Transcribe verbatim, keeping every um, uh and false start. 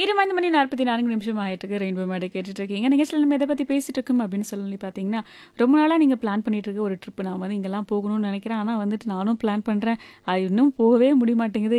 இருபது மணி நாற்பத்தி நான்கு நிமிஷம் ஆயிட்டுருக்கு. ரெயின்போ மேடை கேட்டுட்டு இருக்கீங்க. நிகழ்ச்சியில நம்ம எத பத்தி பேசிட்டு இருக்கோம் அப்படின்னு சொல்லி பார்த்தீங்கன்னா, ரொம்ப நாளா நீங்க பிளான் பண்ணிட்டு இருக்க ஒரு ட்ரிப் நான் வந்து இங்கெல்லாம் போகணும்னு நினைக்கிறேன். ஆனா வந்துட்டு நானும் பிளான் பண்றேன். அது இன்னும் போகவே முடிய மாட்டேங்குது.